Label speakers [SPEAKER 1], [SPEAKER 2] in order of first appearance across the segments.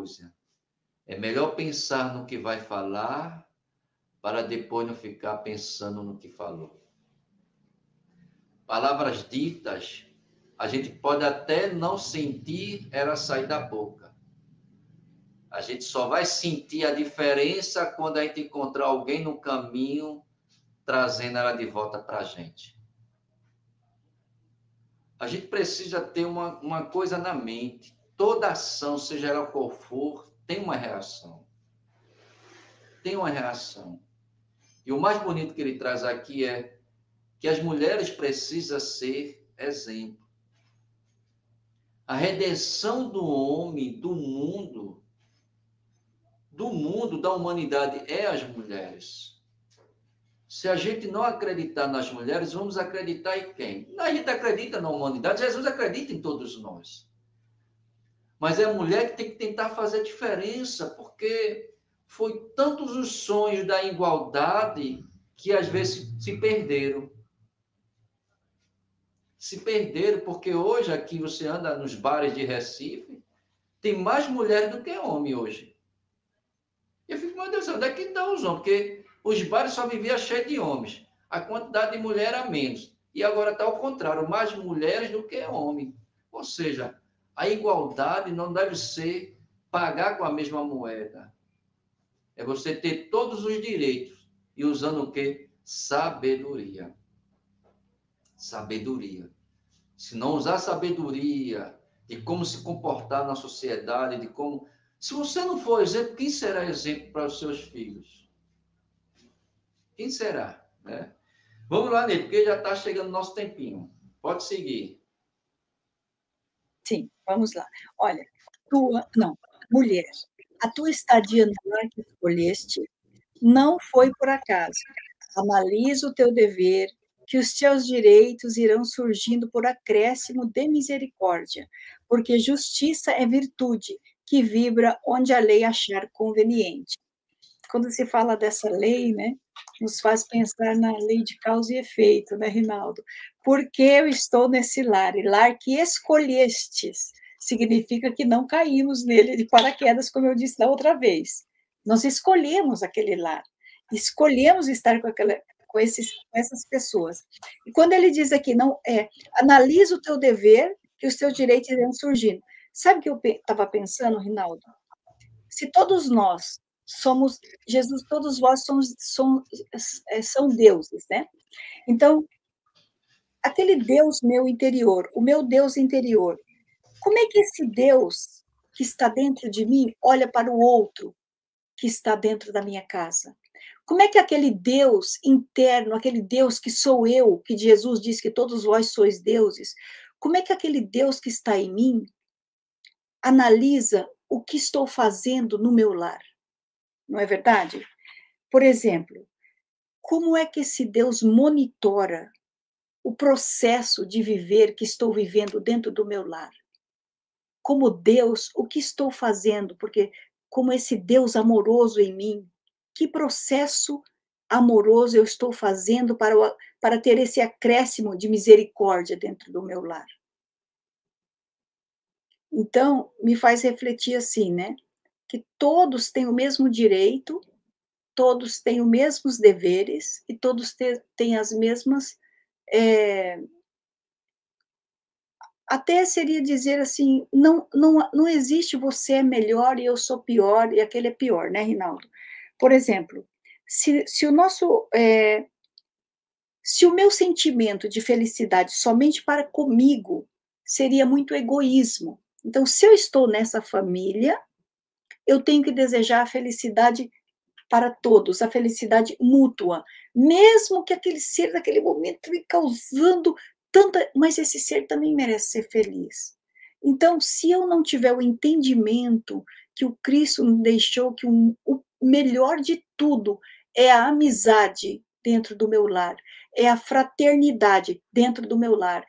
[SPEAKER 1] coisa. É melhor pensar no que vai falar para depois não ficar pensando no que falou. Palavras ditas, a gente pode até não sentir ela sair da boca. A gente só vai sentir a diferença quando a gente encontrar alguém no caminho trazendo ela de volta para a gente. A gente precisa ter uma coisa na mente. Toda ação, seja ela qual for, tem uma reação. Tem uma reação. E o mais bonito que ele traz aqui é que as mulheres precisam ser exemplo. A redenção do homem, do mundo, da humanidade, é as mulheres. Se a gente não acreditar nas mulheres, vamos acreditar em quem? A gente acredita na humanidade, Jesus acredita em todos nós. Mas é a mulher que tem que tentar fazer diferença, porque foi tantos os sonhos da igualdade que às vezes se perderam. Se perderam, porque hoje aqui você anda nos bares de Recife, tem mais mulheres do que homem hoje. Eu fico, meu Deus, onde é que estão os homens? Porque os bares só viviam cheios de homens. A quantidade de mulher era menos. E agora está ao contrário, mais mulheres do que homens. Ou seja, a igualdade não deve ser pagar com a mesma moeda. É você ter todos os direitos. E usando o quê? Sabedoria. Sabedoria. Se não usar sabedoria de como se comportar na sociedade, de como... Se você não for exemplo, quem será exemplo para os seus filhos? Quem será? Né? Vamos lá, Ney, porque já está chegando o nosso tempinho. Pode seguir.
[SPEAKER 2] Sim, vamos lá. Olha, mulher, a tua estadia no lar que escolheste não foi por acaso. Analisa o teu dever, que os teus direitos irão surgindo por acréscimo de misericórdia, porque justiça é virtude que vibra onde a lei achar conveniente. Quando se fala dessa lei, né, nos faz pensar na lei de causa e efeito, né, Rinaldo? Porque eu estou nesse lar, e lar que escolhestes, significa que não caímos nele de paraquedas, como eu disse da outra vez. Nós escolhemos aquele lar, escolhemos estar com essas pessoas. E quando ele diz aqui, não analisa o teu dever, que os teus direitos irão surgindo. Sabe o que eu estava pensando, Rinaldo? Se todos nós somos Jesus, todos vós são deuses, né? Então, aquele Deus meu interior, o meu Deus interior, como é que esse Deus que está dentro de mim olha para o outro que está dentro da minha casa? Como é que aquele Deus interno, aquele Deus que sou eu, que Jesus diz que todos vós sois deuses, como é que aquele Deus que está em mim analisa o que estou fazendo no meu lar? Não é verdade? Por exemplo, como é que esse Deus monitora o processo de viver que estou vivendo dentro do meu lar? Como Deus, o que estou fazendo? Porque, como esse Deus amoroso em mim, que processo amoroso eu estou fazendo para ter esse acréscimo de misericórdia dentro do meu lar? Então, me faz refletir assim, né? Que todos têm o mesmo direito, todos têm os mesmos deveres e todos têm as mesmas. Até seria dizer assim: não existe você é melhor e eu sou pior e aquele é pior, né, Rinaldo? Por exemplo, se o meu sentimento de felicidade somente para comigo seria muito egoísmo. Então, se eu estou nessa família, eu tenho que desejar a felicidade para todos, a felicidade mútua, mesmo que aquele ser naquele momento me causando tanta, mas esse ser também merece ser feliz. Então, se eu não tiver o entendimento que o Cristo me deixou, que o melhor de tudo é a amizade dentro do meu lar, é a fraternidade dentro do meu lar,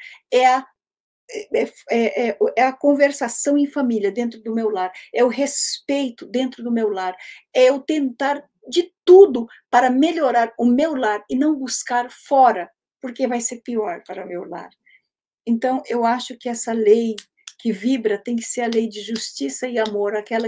[SPEAKER 2] é a conversação em família dentro do meu lar, é o respeito dentro do meu lar, é eu tentar de tudo para melhorar o meu lar e não buscar fora, porque vai ser pior para o meu lar. Então, eu acho que essa lei que vibra tem que ser a lei de justiça e amor, aquela